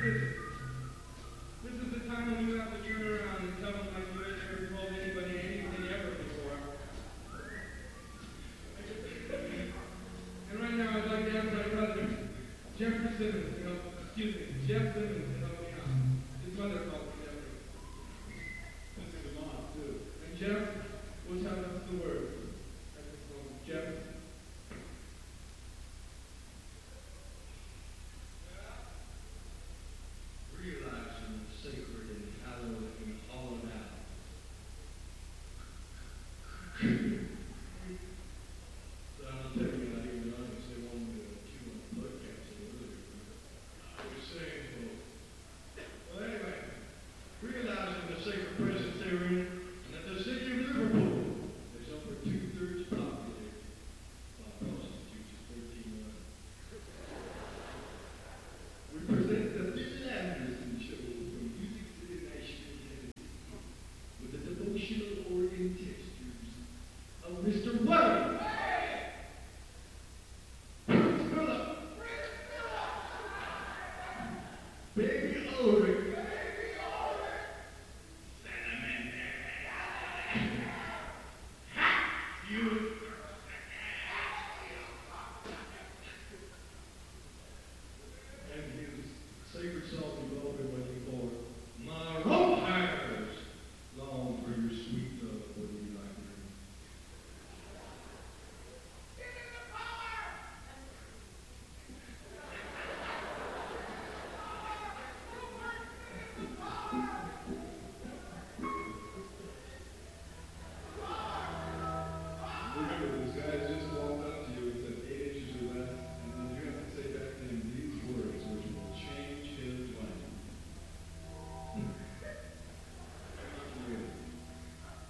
Listen, this is the time when you have to turn around and tell them like you ain't never told anybody anything ever before. And right now I'd like to ask my brother, Jeffrey Simmons, Jeff Simmons to help me out. His mother called me Jeffrey. That's his mom, too. And Jeff will tell us the word. Jeff? Realizing the sacred and hallowed and hollowed out. But I'll tell you, I didn't realize they wanted me to chew on the blood capsule earlier. I was saying, well, anyway, realizing the sacred presence therein, and that the city of Liverpool is over 2/3 populated by prostitutes of 13 months. We present the Bill Anderson Show from Music City, Nashville, Tennessee, with the devotional organ textures of Mr. Wayne. Prince Philip. Baby Ulrich.